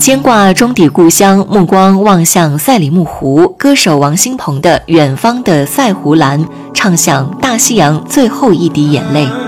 牵挂中底故乡，目光望向赛里木湖。歌手王欣鹏的《远方的赛湖蓝》唱响大西洋最后一滴眼泪。